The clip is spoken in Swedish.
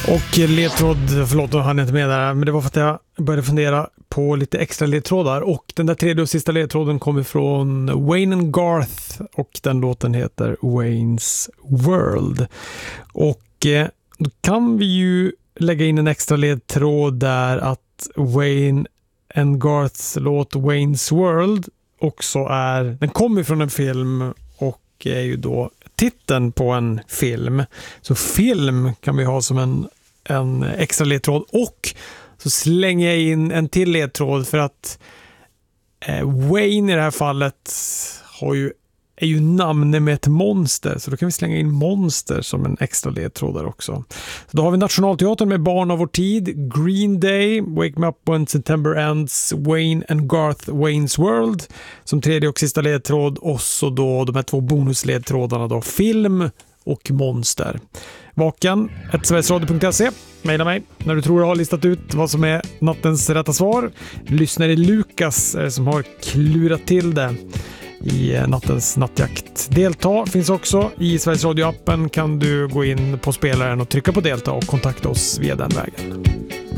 Och ledtråd, förlåt, då hann jag inte med där, men det var för att jag började fundera på lite extra ledtrådar. Och den där tredje och sista ledtråden kommer från Wayne and Garth och den låten heter Wayne's World. Och då kan vi ju lägga in en extra ledtråd där att Wayne and Garths låt Wayne's World också den kommer från en film och är ju då titeln på en film. Så film kan vi ha som en extra ledtråd, och så slänger jag in en till ledtråd för att Wayne i det här fallet är ju namnet med ett monster, så då kan vi slänga in monster som en extra ledtråd där också. Så då har vi Nationalteatern med Barn av vår tid, Green Day, Wake Me Up When September Ends, Wayne and Garth, Wayne's World som tredje och sista ledtråd, och så då de här 2 bonusledtrådarna då, film och monster. Vaken @sverigesradio.se. Mejla mig när du tror jag har listat ut vad som är nattens rätta svar. Lyssnare Lukas är det som har klurat till det i nattens nattjakt. Delta finns också i Sveriges Radio-appen. Kan du gå in på spelaren och trycka på delta och kontakta oss via den vägen.